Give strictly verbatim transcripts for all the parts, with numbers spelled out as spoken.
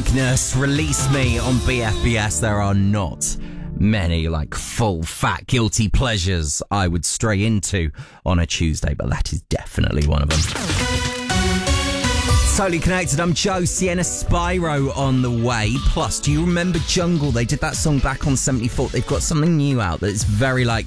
Weakness, Release Me on B F B S. There are not many like full fat guilty pleasures I would stray into on a Tuesday, but that is definitely one of them. Totally Connected, I'm Joe. Sienna Spyro on the way. Plus, do you remember Jungle? They did that song back on seventy-four. They've got something new out that's very like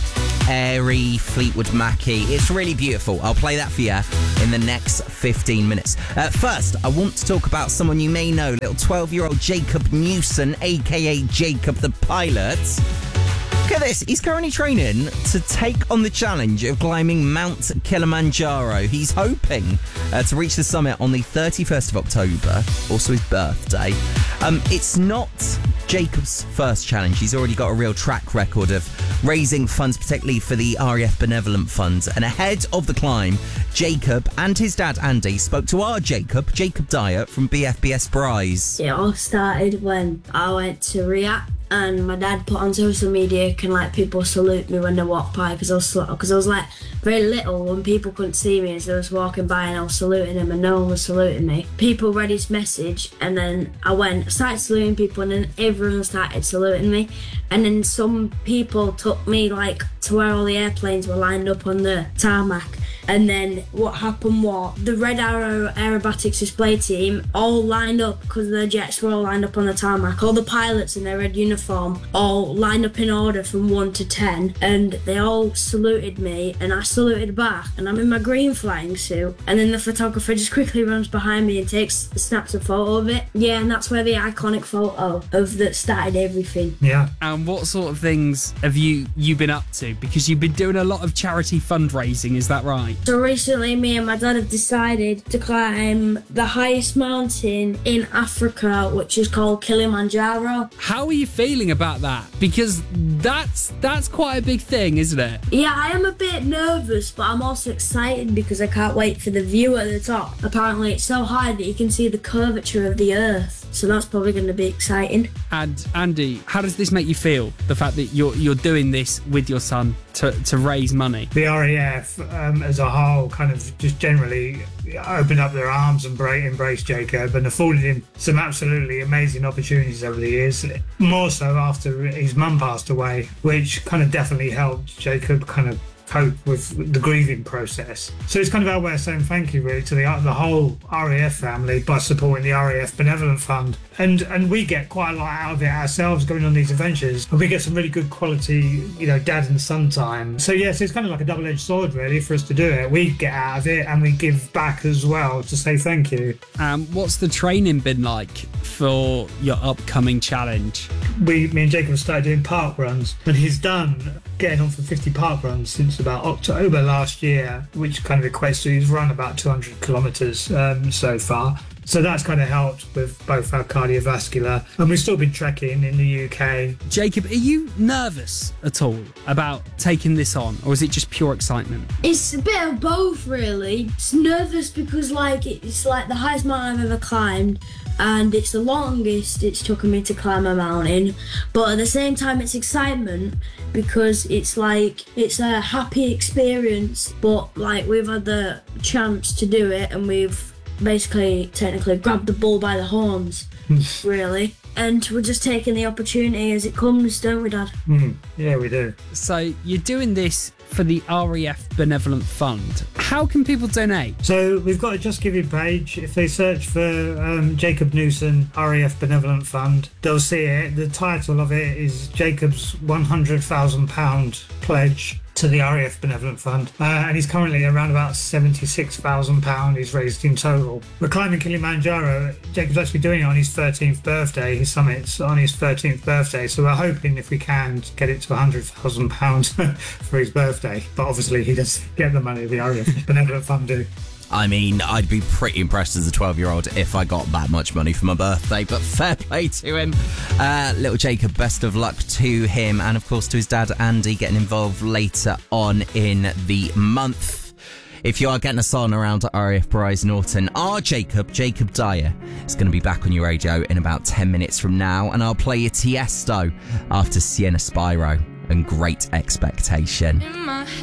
airy, Fleetwood Mackie. It's really beautiful. I'll play that for you in the next fifteen minutes. Uh, first, I want to talk about someone you may know, little twelve-year-old Jacob Newson, aka Jacob the Pilot. Look at this. He's currently training to take on the challenge of climbing Mount Kilimanjaro. He's hoping uh, to reach the summit on the thirty-first of October, also his birthday. Um, it's not Jacob's first challenge. He's already got a real track record of raising funds, particularly for the R A F Benevolent Fund. And ahead of the climb, Jacob and his dad Andy spoke to our Jacob, Jacob Dyer from B F B S Bryce. It all started when I went to React. And my dad put on social media, can like people salute me when they walk by, because I was because I was like very little when people couldn't see me as I was walking by and I was saluting them and no one was saluting me. People read his message and then I went, started saluting people and then everyone started saluting me. And then some people took me like to where all the airplanes were lined up on the tarmac. And then what happened was the Red Arrow Aerobatics display team all lined up because the jets were all lined up on the tarmac. All the pilots in their red uniform all lined up in order from one to ten, and they all saluted me and I saluted back, and I'm in my green flying suit, and then the photographer just quickly runs behind me and takes snaps a photo of it. Yeah, and that's where the iconic photo of that started everything. Yeah. And what sort of things have you you been up to? Because you've been doing a lot of charity fundraising, is that right? So recently me and my dad have decided to climb the highest mountain in Africa, which is called Kilimanjaro. How are you feeling about that? Because that's that's quite a big thing, isn't it? Yeah, I am a bit nervous, but I'm also excited because I can't wait for the view at the top. Apparently it's so high that you can see the curvature of the earth, so that's probably going to be exciting. And Andy, how does this make you feel, the fact that you're you're doing this with your son to, to raise money? The R A F um, as a whole kind of just generally opened up their arms and embraced Jacob and afforded him some absolutely amazing opportunities over the years, more so after his mum passed away, which kind of definitely helped Jacob kind of cope with the grieving process. So it's kind of our way of saying thank you really to the the whole R A F family by supporting the R A F Benevolent Fund. And and we get quite a lot out of it ourselves going on these adventures, and we get some really good quality, you know, dad and son time. So yes, it's kind of like a double-edged sword really for us to do it. We get out of it and we give back as well to say thank you. Um, what's the training been like for your upcoming challenge? We, me and Jacob started doing park runs, and he's done getting on for fifty park runs since about October last year, which kind of equates to he's run about two hundred kilometres um, so far. So that's kind of helped with both our cardiovascular, and we've still been trekking in the U K. Jacob, are you nervous at all about taking this on, or is it just pure excitement? It's a bit of both really. It's nervous because like it's like the highest mountain I've ever climbed, and it's the longest it's taken me to climb a mountain, but at the same time it's excitement because it's like it's a happy experience, but like we've had the chance to do it and we've basically technically grabbed the bull by the horns really, and we're just taking the opportunity as it comes, don't we, Dad? Mm, yeah, we do. So you're doing this for the R A F Benevolent Fund. How can people donate? So we've got a Just Giving page. If they search for um, Jacob Newson R A F Benevolent Fund, they'll see it. The title of it is Jacob's one hundred thousand pounds pledge to the R A F Benevolent Fund, uh, and he's currently around about seventy-six thousand pounds he's raised in total. We're climbing Kilimanjaro. Jacob's actually doing it on his thirteenth birthday. His summit's on his thirteenth birthday, so we're hoping if we can to get it to one hundred thousand pounds for his birthday, but obviously he doesn't get the money the R A F Benevolent Fund do. I mean, I'd be pretty impressed as a twelve-year-old if I got that much money for my birthday, but fair play to him. Uh, little Jacob, best of luck to him, and of course to his dad Andy getting involved later on in the month. If you are getting us on around R A F Bryce Norton, our Jacob, Jacob Dyer, is going to be back on your radio in about ten minutes from now, and I'll play you Tiesto after Sienna Spyro and Great Expectation.